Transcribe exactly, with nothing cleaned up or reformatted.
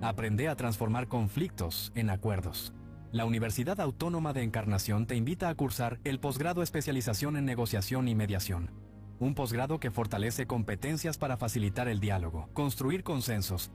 Aprende a transformar conflictos en acuerdos. La Universidad Autónoma de Encarnación te invita a cursar el posgrado Especialización en Negociación y Mediación. Un posgrado que fortalece competencias para facilitar el diálogo, construir consensos